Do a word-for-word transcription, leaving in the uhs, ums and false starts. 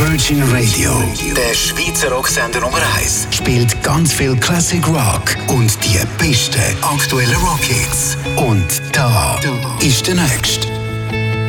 Virgin Radio. Der Schweizer Rocksender Nummer eins Spielt ganz viel Classic Rock und die besten aktuellen Rockhits. Und da ist der nächste.